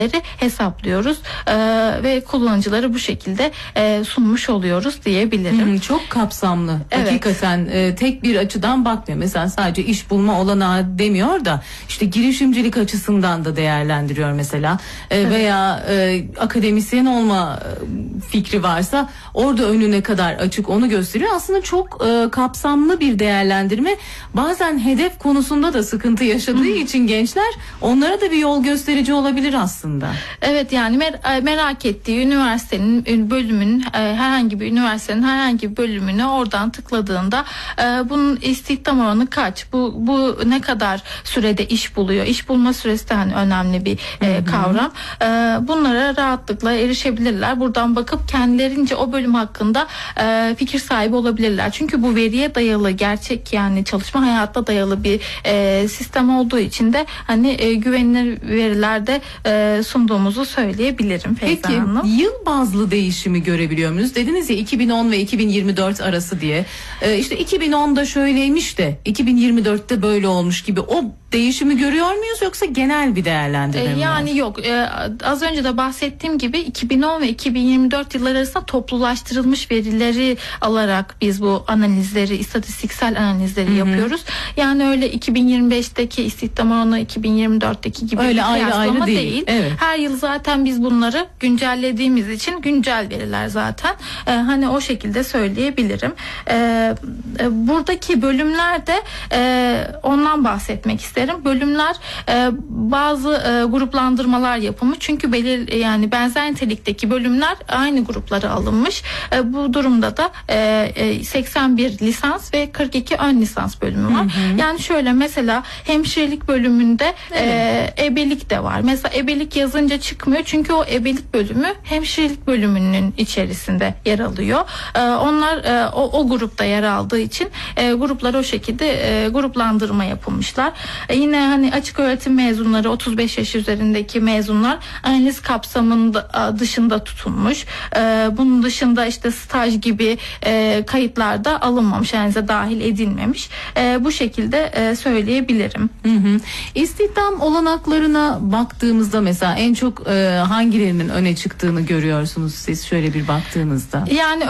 hesaplıyoruz ve kullanıcıları bu şekilde sunmuş oluyoruz diyebilirim. Çok kapsamlı. Evet. Hakikaten tek bir açıdan bakmıyor. Mesela sadece iş bulma olanağı demiyor da işte girişimcilik açısından da değerlendiriyor mesela. Veya akademisyen olma fikri varsa orada önüne kadar açık, onu gösteriyor. Aslında çok kapsamlı bir değerlendirme. Bazen hedef konusunda da sıkıntı yaşadığı için gençler, onlara da bir yol gösterici olabilir aslında. Evet, yani merak ettiği üniversitenin bölümünün, herhangi bir üniversitenin herhangi bir bölümünü oradan tıkladığında bunun istihdam oranı kaç, bu ne kadar sürede iş buluyor, iş bulma süresi de hani önemli bir kavram. Bunlara rahatlıkla erişebilirler. Buradan bakıp kendilerince o bölüm hakkında fikir sahibi olabilirler. Çünkü bu veriye dayalı, gerçek yani çalışma hayatına dayalı bir sistem olduğu için de hani güvenilir verilerde sunduğumuzu söyleyebilirim Feyza Hanım. Peki yıl bazlı değişimi görebiliyor muyuz? Dediniz ya 2010 ve 2024 arası diye. İşte 2010'da şöyleymiş de 2024'te böyle olmuş gibi, o değişimi görüyor muyuz yoksa genel bir değerlendirme mi var? Yani yok. Az önce de bahsettiğim gibi 2010 ve 2024 yılları arasında toplulaştırılmış verileri alarak biz bu analizleri, istatistiksel analizleri yapıyoruz. Yani öyle 2025'teki istihdam oranı 2024'teki gibi öyle bir kıyaslama değil. Evet. Her yıl zaten biz bunları güncellediğimiz için güncel veriler zaten. Hani o şekilde söyleyebilirim. Buradaki bölümlerde ondan bahsetmek isterim. Bölümler bazı gruplandırmalar yapılmış. Çünkü yani benzer nitelikteki bölümler aynı gruplara alınmış. Bu durumda da 81 lisans ve 42 ön lisans bölümü var. Yani şöyle, mesela hemşirelik bölümünde ebelik de var. Mesela ebelik yazınca çıkmıyor. Çünkü o ebelik bölümü hemşirelik bölümünün içerisinde yer alıyor. Onlar o grupta yer aldığı için gruplar o şekilde gruplandırma yapılmışlar. Yine hani açık öğretim mezunları, 35 yaş üzerindeki mezunlar analiz kapsamında dışında tutulmuş. Bunun dışında işte staj gibi kayıtlarda alınmamış, analize dahil edilmemiş. Bu şekilde söyleyebilirim. İstihdam olanaklarına baktığımızda mesela en çok hangilerinin öne çıktığını görüyorsunuz siz şöyle bir baktığınızda? Yani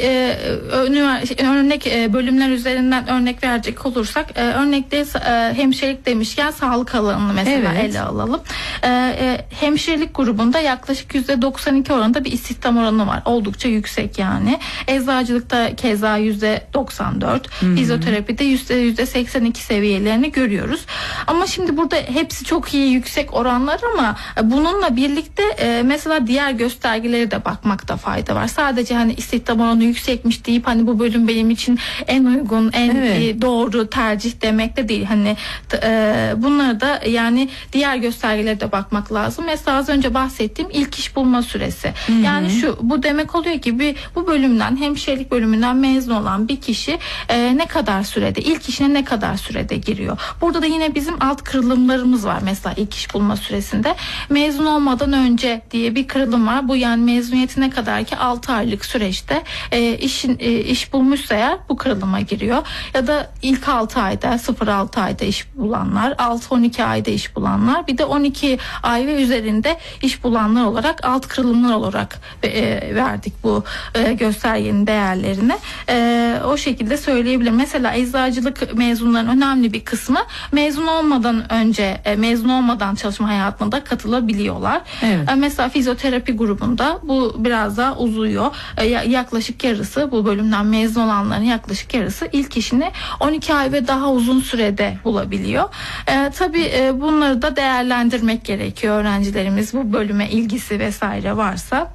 örnek bölümler üzerinden örnek verecek olursak, örnekte hemşirelik demişken sağlık alanını mesela ele alalım. Hemşirelik grubunda yaklaşık %92 oranında bir istihdam oranı var. Oldukça yüksek yani. Eczacılıkta keza %94, fizyoterapide %82 seviyelerini görüyoruz. Ama şimdi burada hepsi çok iyi, yüksek oranlar, ama bununla birlikte mesela diğer göstergeleri de bakmakta fayda var. Sadece hani istihdam oranı yüksekmiş deyip hani bu bölüm benim için en uygun, en doğru tercih demek de değil. Hani bunları da, yani diğer göstergelere de bakmak lazım. Mesela az önce bahsettiğim ilk iş bulma süresi. Yani bu demek oluyor ki bu bölümden, hemşirelik bölümünden mezun olan bir kişi ne kadar sürede, ilk işine ne kadar sürede giriyor. Burada da yine bizim alt kırılımlarımız var. Mesela ilk iş bulma süresinde mezun olmadan önce diye bir kırılım var. Bu yani mezuniyetine kadar ki 6 aylık süreçte iş bulmuşsa eğer bu kırılıma giriyor. Ya da ilk 6 ayda, 0-6 ayda iş bulanlar, 6-12 ayda iş bulanlar, bir de 12 ay ve üzerinde iş bulanlar olarak alt kırılımlar olarak verdik bu göstergenin değerlerini. O şekilde söyleyebilirim. Mesela eczacılık mezunlarının önemli bir kısmı mezun olmadan çalışma hayatına da katılabiliyorlar. Mesela fizyoterapi grubunda bu biraz daha uzuyor. Yaklaşık yarısı, bu bölümden mezun olanların yaklaşık yarısı ilk işini 12 ay ve daha uzun sürede bulabiliyor. Tabii bunları da değerlendirmek gerekiyor. Öğrencilerimiz bu bölüme ilgisi vesaire varsa.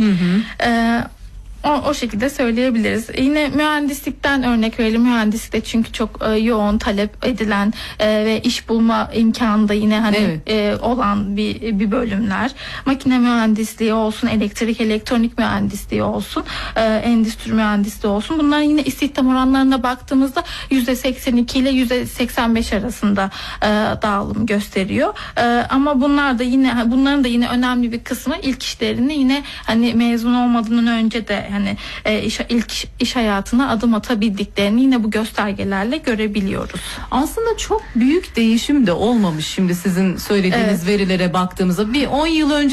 O şekilde söyleyebiliriz. Yine mühendislikten örnek verelim. Mühendislikte çünkü çok yoğun talep edilen ve iş bulma imkanı da yine hani olan bir bölümler. Makine mühendisliği olsun, elektrik elektronik mühendisliği olsun, endüstri mühendisliği olsun. Bunların yine istihdam oranlarına baktığımızda %82 ile %85 arasında dağılım gösteriyor. Ama bunların da yine önemli bir kısmı ilk işlerini yine hani mezun olmadan önce de hani ilk iş hayatına adım atabildiklerini yine bu göstergelerle görebiliyoruz. Aslında çok büyük değişim de olmamış şimdi sizin söylediğiniz verilere baktığımızda. Bir 10 yıl önce